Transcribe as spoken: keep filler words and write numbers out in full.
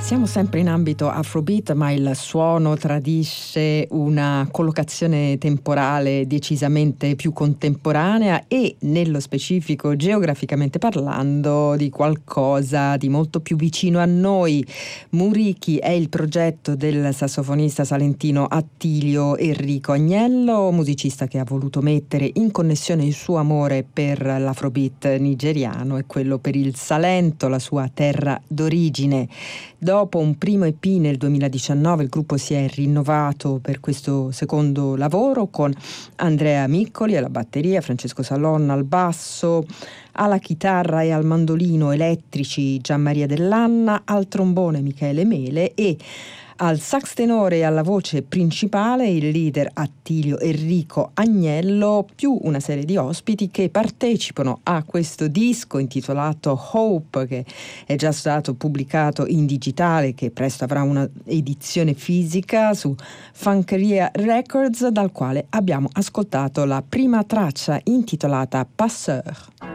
Siamo sempre in ambito Afrobeat, ma il suono tradisce una collocazione temporale decisamente più contemporanea e, nello specifico, geograficamente parlando, di qualcosa di molto più vicino a noi. Murichi è il progetto del sassofonista salentino Attilio Enrico Agnello, musicista che ha voluto mettere in connessione il suo amore per l'Afrobeat nigeriano e quello per il Salento, la sua terra d'origine. Dopo un primo E P nel duemiladiciannove il gruppo si è rinnovato per questo secondo lavoro con Andrea Miccoli alla batteria, Francesco Salonna al basso, alla chitarra e al mandolino elettrici Gianmaria Dell'Anna, al trombone Michele Mele e al sax tenore e alla voce principale il leader Attilio Enrico Agnello, più una serie di ospiti che partecipano a questo disco intitolato Hope, che è già stato pubblicato in digitale, che presto avrà una edizione fisica su Funkeria Records, dal quale abbiamo ascoltato la prima traccia intitolata Passeur.